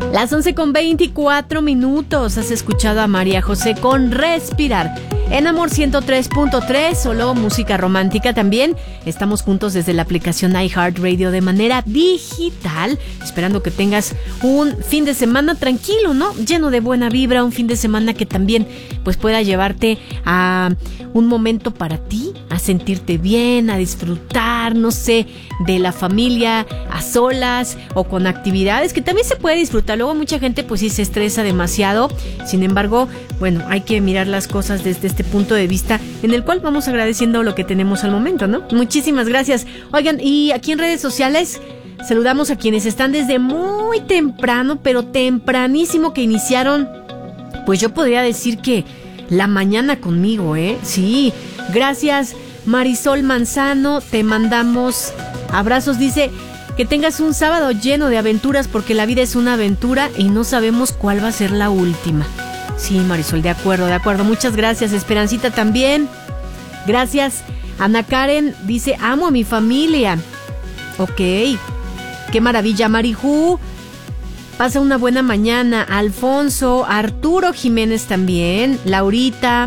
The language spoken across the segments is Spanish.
Las 11:24. Has escuchado a María José con Respirar. En Amor 103.3, solo música romántica también. Estamos juntos desde la aplicación iHeartRadio de manera digital, esperando que tengas un fin de semana tranquilo, ¿no? Lleno de buena vibra, un fin de semana que también pues pueda llevarte a un momento para ti, a sentirte bien, a disfrutar, no sé, de la familia, a solas o con actividades que también se puede disfrutar. Luego mucha gente pues sí se estresa demasiado, sin embargo, bueno, hay que mirar las cosas desde este punto de vista en el cual vamos agradeciendo lo que tenemos al momento, ¿no? Muchísimas gracias. Oigan, y aquí en redes sociales saludamos a quienes están desde muy temprano, pero tempranísimo que iniciaron, pues yo podría decir que la mañana conmigo, Sí, gracias Marisol Manzano, te mandamos abrazos, dice que tengas un sábado lleno de aventuras porque la vida es una aventura y no sabemos cuál va a ser la última. Sí, Marisol, de acuerdo, muchas gracias. Esperancita también, gracias. Ana Karen dice, amo a mi familia. Ok, qué maravilla. Mariju, pasa una buena mañana. Alfonso, Arturo Jiménez también, Laurita,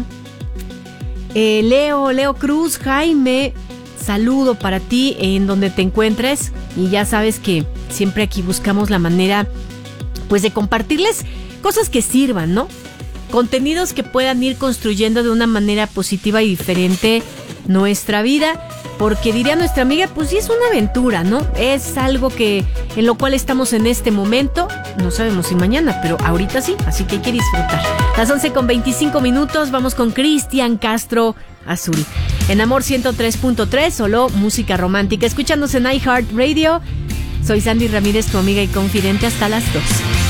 Leo Cruz, Jaime, saludo para ti en donde te encuentres. Y ya sabes que siempre aquí buscamos la manera pues de compartirles cosas que sirvan, ¿no? Contenidos que puedan ir construyendo de una manera positiva y diferente nuestra vida, porque diría nuestra amiga, pues sí es una aventura, ¿no? Es algo que en lo cual estamos en este momento, no sabemos si mañana, pero ahorita sí, así que hay que disfrutar. Las 11:25, vamos con Cristian Castro Azul. En Amor 103.3, solo música romántica, escuchándose en iHeartRadio. Soy Sandy Ramírez, tu amiga y confidente, hasta las 2.